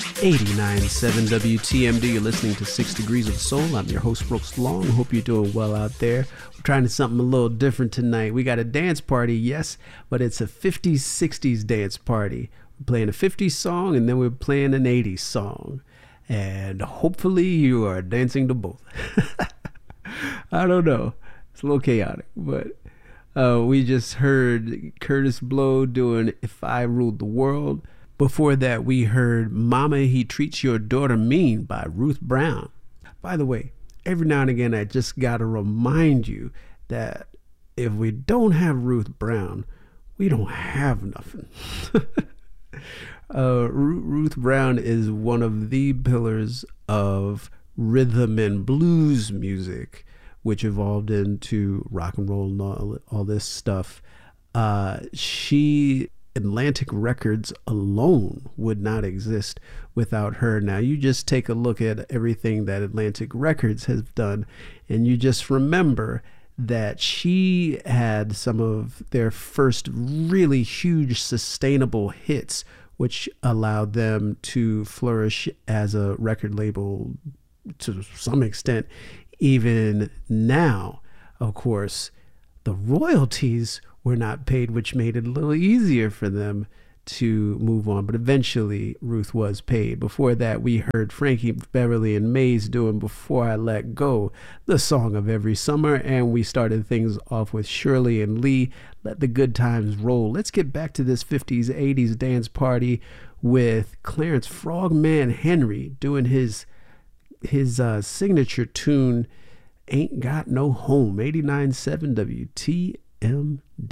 89.7 WTMD. You're listening to 6 Degrees of Soul. I'm your host, Brooks Long. Hope you're doing well out there. We're trying something a little different tonight. We got a dance party, yes, but it's a 50s, 60s dance party. We're playing a 50s song, and then we're playing an 80s song. And hopefully you are dancing to both. I don't know. It's a little chaotic, but we just heard Curtis Blow doing If I Ruled the World. Before that, we heard Mama, He Treats Your Daughter Mean by Ruth Brown. By the way, every now and again, I just got to remind you that if we don't have Ruth Brown, we don't have nothing. Ruth Brown is one of the pillars of rhythm and blues music, which evolved into rock and roll and all this stuff. Atlantic Records alone would not exist without her. Now, you just take a look at everything that Atlantic Records has done, and you just remember that she had some of their first really huge sustainable hits, which allowed them to flourish as a record label to some extent. Even now, of course, the royalties were not paid, which made it a little easier for them to move on. But eventually, Ruth was paid. Before that, we heard Frankie Beverly and Maze doing Before I Let Go, the song of every summer. And we started things off with Shirley and Lee, Let the Good Times Roll. Let's get back to this 50s, 80s dance party with Clarence Frogman Henry doing his signature tune, Ain't Got No Home. 89.7 WTMD.